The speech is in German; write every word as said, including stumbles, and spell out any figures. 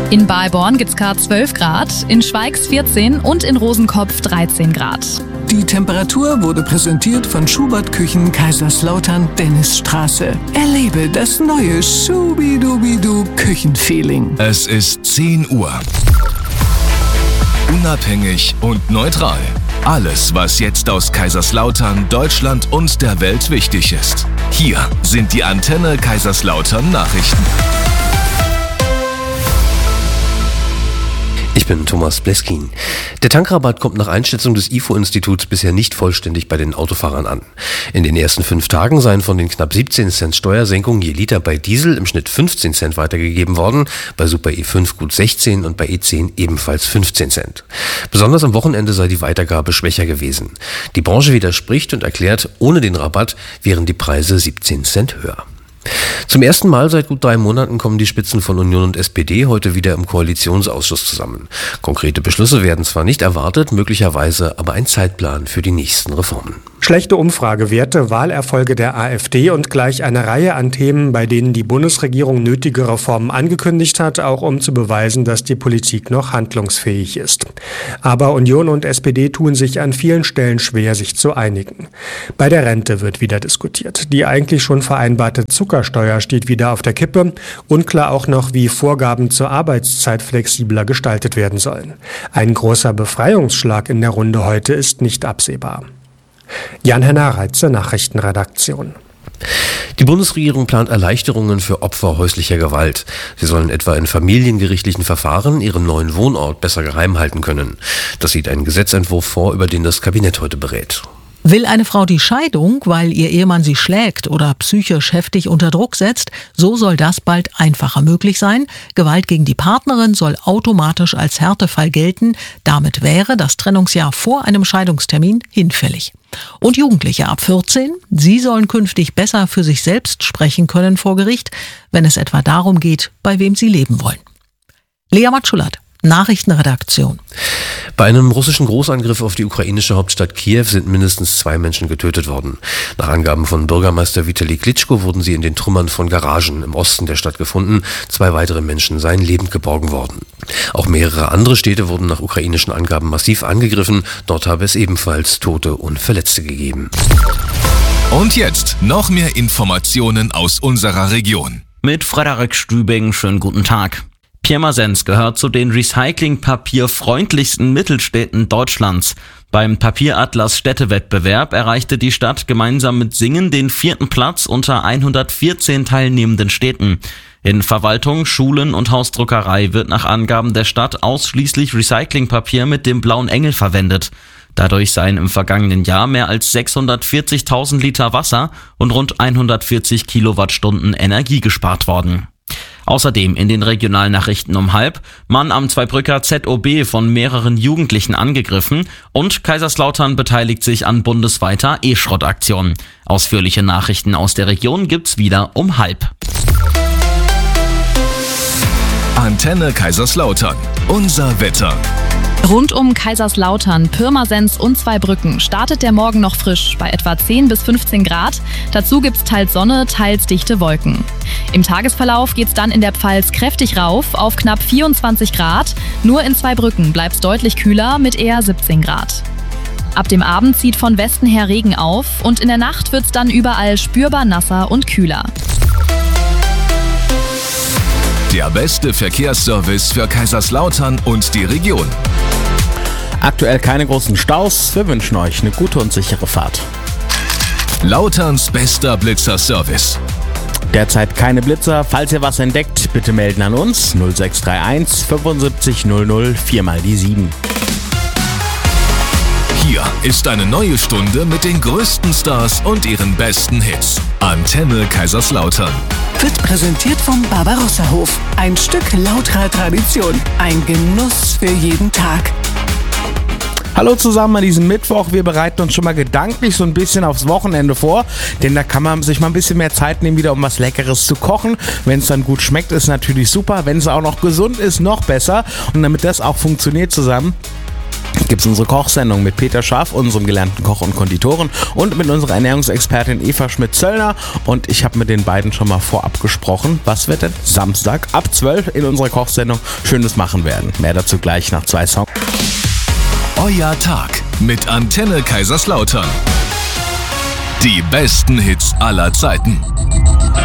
In Balborn-Gitzkar zwölf Grad, in Schweigs vierzehn und in Rosenkopf dreizehn Grad. Die Temperatur wurde präsentiert von Schubert Küchen Kaiserslautern Dennisstraße. Erlebe das neue Schubidubidu Küchenfeeling. Es ist zehn Uhr. Unabhängig und neutral. Alles, was jetzt aus Kaiserslautern, Deutschland und der Welt wichtig ist. Hier sind die Antenne Kaiserslautern Nachrichten. Ich bin Thomas Bleskin. Der Tankrabatt kommt nach Einschätzung des I F O-Instituts bisher nicht vollständig bei den Autofahrern an. In den ersten fünf Tagen seien von den knapp siebzehn Cent Steuersenkung je Liter bei Diesel im Schnitt fünfzehn Cent weitergegeben worden, bei Super E fünf gut sechzehn und bei E zehn ebenfalls fünfzehn Cent. Besonders am Wochenende sei die Weitergabe schwächer gewesen. Die Branche widerspricht und erklärt, ohne den Rabatt wären die Preise siebzehn Cent höher. Zum ersten Mal seit gut drei Monaten kommen die Spitzen von Union und S P D heute wieder im Koalitionsausschuss zusammen. Konkrete Beschlüsse werden zwar nicht erwartet, möglicherweise aber ein Zeitplan für die nächsten Reformen. Schlechte Umfragewerte, Wahlerfolge der AfD und gleich eine Reihe an Themen, bei denen die Bundesregierung nötige Reformen angekündigt hat, auch um zu beweisen, dass die Politik noch handlungsfähig ist. Aber Union und S P D tun sich an vielen Stellen schwer, sich zu einigen. Bei der Rente wird wieder diskutiert. Die eigentlich schon vereinbarte Zuckersteuer steht wieder auf der Kippe. Unklar auch noch, wie Vorgaben zur Arbeitszeit flexibler gestaltet werden sollen. Ein großer Befreiungsschlag in der Runde heute ist nicht absehbar. Jan-Henner Reitze, Nachrichtenredaktion. Die Bundesregierung plant Erleichterungen für Opfer häuslicher Gewalt. Sie sollen etwa in familiengerichtlichen Verfahren ihren neuen Wohnort besser geheim halten können. Das sieht ein Gesetzentwurf vor, über den das Kabinett heute berät. Will eine Frau die Scheidung, weil ihr Ehemann sie schlägt oder psychisch heftig unter Druck setzt, so soll das bald einfacher möglich sein. Gewalt gegen die Partnerin soll automatisch als Härtefall gelten. Damit wäre das Trennungsjahr vor einem Scheidungstermin hinfällig. Und Jugendliche ab vierzehn, sie sollen künftig besser für sich selbst sprechen können vor Gericht, wenn es etwa darum geht, bei wem sie leben wollen. Lea Matschulat, Nachrichtenredaktion. Bei einem russischen Großangriff auf die ukrainische Hauptstadt Kiew sind mindestens zwei Menschen getötet worden. Nach Angaben von Bürgermeister Vitali Klitschko wurden sie in den Trümmern von Garagen im Osten der Stadt gefunden. Zwei weitere Menschen seien lebend geborgen worden. Auch mehrere andere Städte wurden nach ukrainischen Angaben massiv angegriffen. Dort habe es ebenfalls Tote und Verletzte gegeben. Und jetzt noch mehr Informationen aus unserer Region. Mit Frederik Stübing, schönen guten Tag. Pirmasens gehört zu den recyclingpapierfreundlichsten Mittelstädten Deutschlands. Beim Papieratlas Städtewettbewerb erreichte die Stadt gemeinsam mit Singen den vierten Platz unter hundertvierzehn teilnehmenden Städten. In Verwaltung, Schulen und Hausdruckerei wird nach Angaben der Stadt ausschließlich Recyclingpapier mit dem blauen Engel verwendet. Dadurch seien im vergangenen Jahr mehr als sechshundertvierzigtausend Liter Wasser und rund hundertvierzig Kilowattstunden Energie gespart worden. Außerdem in den Regionalnachrichten um halb, Mann am Zweibrücker Z O B von mehreren Jugendlichen angegriffen und Kaiserslautern beteiligt sich an bundesweiter E-Schrott-Aktion. Ausführliche Nachrichten aus der Region gibt's wieder um halb. Antenne Kaiserslautern. Unser Wetter. Rund um Kaiserslautern, Pirmasens und Zweibrücken startet der Morgen noch frisch bei etwa zehn bis fünfzehn Grad. Dazu gibt's teils Sonne, teils dichte Wolken. Im Tagesverlauf geht's dann in der Pfalz kräftig rauf auf knapp vierundzwanzig Grad. Nur in Zweibrücken bleibt's deutlich kühler mit eher siebzehn Grad. Ab dem Abend zieht von Westen her Regen auf und in der Nacht wird's dann überall spürbar nasser und kühler. Der beste Verkehrsservice für Kaiserslautern und die Region. Aktuell keine großen Staus. Wir wünschen euch eine gute und sichere Fahrt. Lauterns bester Blitzer-Service. Derzeit keine Blitzer. Falls ihr was entdeckt, bitte melden an uns null sechs drei eins fünfundsiebzig null null vier mal die sieben. Hier ist eine neue Stunde mit den größten Stars und ihren besten Hits. Antenne Kaiserslautern. Wird präsentiert vom Barbarossa-Hof. Ein Stück lauterer Tradition. Ein Genuss für jeden Tag. Hallo zusammen an diesem Mittwoch. Wir bereiten uns schon mal gedanklich so ein bisschen aufs Wochenende vor, denn da kann man sich mal ein bisschen mehr Zeit nehmen, wieder um was Leckeres zu kochen. Wenn es dann gut schmeckt, ist natürlich super. Wenn es auch noch gesund ist, noch besser. Und damit das auch funktioniert zusammen, gibt es unsere Kochsendung mit Peter Scharf, unserem gelernten Koch und Konditoren, und mit unserer Ernährungsexpertin Eva Schmidt-Zöllner. Und ich habe mit den beiden schon mal vorab gesprochen, was wir denn Samstag ab zwölf in unserer Kochsendung Schönes machen werden. Mehr dazu gleich nach zwei Songs. Euer Tag mit Antenne Kaiserslautern. Die besten Hits aller Zeiten.